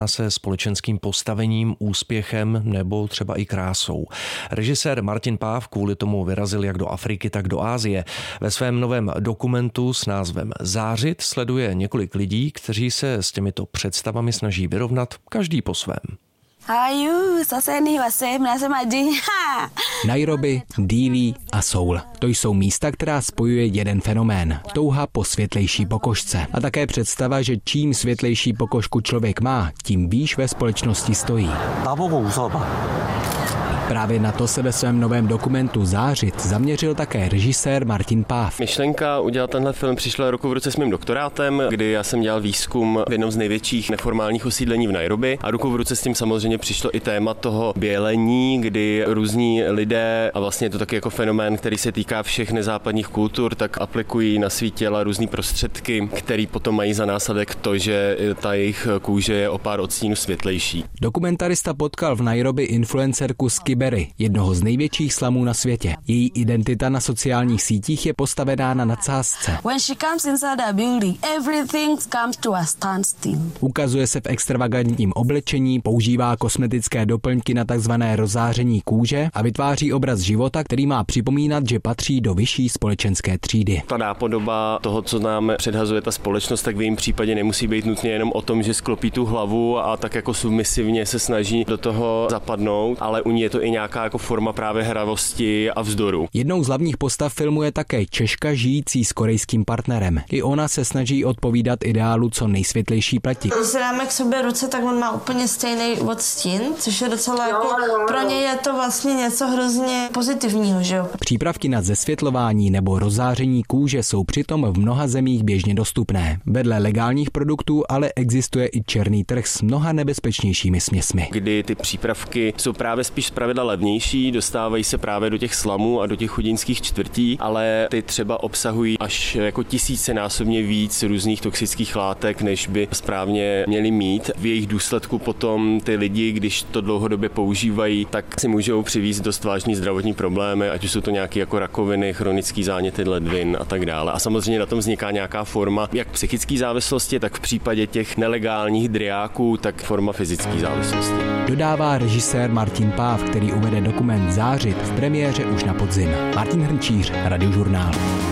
se společenským postavením, úspěchem nebo třeba i krásou. Režisér Martin Páv kvůli tomu vyrazil jak do Afriky, tak do Asie. Ve svém novém dokumentu s názvem Zářit sleduje několik lidí, kteří se s těmito představami snaží vyrovnat, každý po svém. Nairobi, Dili a Seoul. To jsou místa, která spojuje jeden fenomén. Touha po světlejší pokožce. A také představa, že čím světlejší pokožku člověk má, tím výš ve společnosti stojí. Právě na to se ve svém novém dokumentu Zářit zaměřil také režisér Martin Páv. Myšlenka udělat tenhle film přišla ruku v ruce s mým doktorátem, kdy já jsem dělal výzkum v jednom z největších neformálních osídlení v Nairobi a ruku v ruce s tím samozřejmě přišlo i téma toho bělení, kdy různí lidé, a vlastně je to taky jako fenomén, který se týká všech nezápadních kultur, tak aplikují na svý těla různý prostředky, který potom mají za následek to, že ta jejich kůže je o pár odstínů světlejší. Dokumentarista potkal v Nairobi influencerku Skiberi, jednoho z největších slamů na světě. Její identita na sociálních sítích je postavená na nadsázce. Ukazuje se v extravagantním oblečení, používá kosmetické doplňky na takzvané rozáření kůže a vytváří obraz života, který má připomínat, že patří do vyšší společenské třídy. Ta nápodoba toho, co nám předhazuje ta společnost, tak v jejím případě nemusí být nutně jenom o tom, že sklopí tu hlavu a tak jako submisivně se snaží do toho zapadnout, ale u ní je to i nějaká jako forma právě hravosti a vzdoru. Jednou z hlavních postav filmu je také Češka žijící s korejským partnerem. I ona se snaží odpovídat ideálu co nejsvětlejší pleti. Když se dáme k sobě ruce, tak on má úplně stejný odstín, což je docela jako pro něj je to vlastně něco hrozně pozitivního, že jo? Přípravky na zesvětlování nebo rozáření kůže jsou přitom v mnoha zemích běžně dostupné. Vedle legálních produktů ale existuje i černý trh s mnoha nebezpečnějšími směsmi. Kdy ty přípravky jsou právě spíš zpravidla levnější, dostávají se právě do těch slamů a do těch chudinských čtvrtí, ale ty třeba obsahují až jako tisícenásobně víc různých toxických látek, než by správně měly mít. V jejich důsledku potom ty lidi, když to dlouhodobě používají, tak si můžou přivést dost vážný zdravotní problémy, ať už jsou to nějaké jako rakoviny, chronické záněty ledvin a tak dále. A samozřejmě na tom vzniká nějaká forma jak psychické závislosti, tak v případě těch nelegálních driáků, tak forma fyzické závislosti. Dodává režisér Martin Páv, který uvede dokument Zářit v premiéře už na podzim. Martin Hrnčíř, Radiožurnál.